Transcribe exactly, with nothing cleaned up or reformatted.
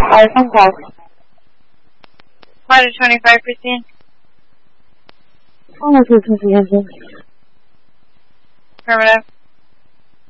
Five phone call. Water twenty-five percent. Almost comprehensive. Affirmative.